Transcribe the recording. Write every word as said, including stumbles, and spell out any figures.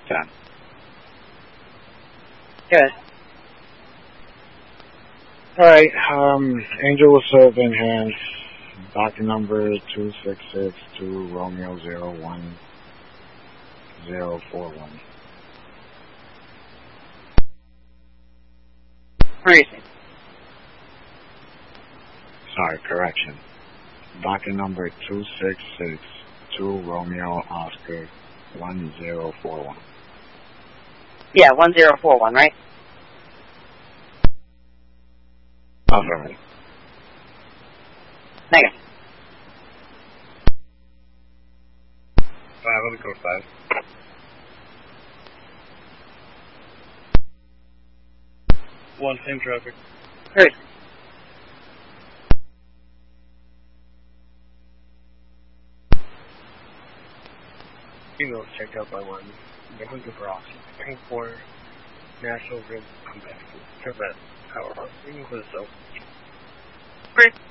ten. Good. Alright, um, Angel will serve in hand. Docket number two six six two Romeo zero one zero four one. Racing. Sorry, correction. Docket number two six six two Romeo Oscar one zero four one. Yeah, one zero four one, right? Affirmative. Negative. Five, let me go five. One, same traffic. Racing. Females checked out by one. They're looking for oxygen. Pink for National Grid. Come back. Turn that power on. You can close it. Great.